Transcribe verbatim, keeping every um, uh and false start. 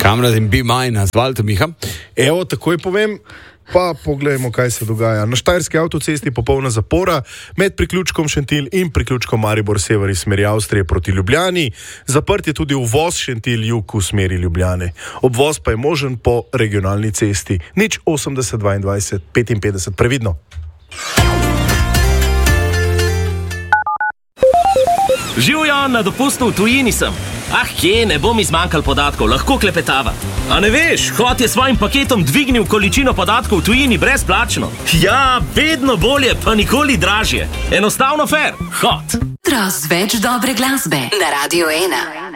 Kamera in be mine, Zvalto Miha. Evo, takoj povem, pa pogledajmo, kaj se dogaja. Na Štajerski avtocesti popolna zapora med priključkom Šentilj in priključkom Maribor sever iz smeri Avstrije proti Ljubljani. Zaprt je tudi uvoz Šentilj jug v smeri Ljubljane. Obvoz pa je možen po regionalni cesti. Nič osemdeset dvaindvajset petinpetdeset. Previdno. Živjo, na dopustu v tujini sem. Ah, kje, ne bom izmanjkal podatkov, lahko klepetava. A ne veš, Hot je svojim paketom dvignil količino podatkov v tujini brezplačno. Ja, vedno bolje, pa nikoli dražje. Enostavno fair. Hot. Tras več dobre glasbe na Radio ena.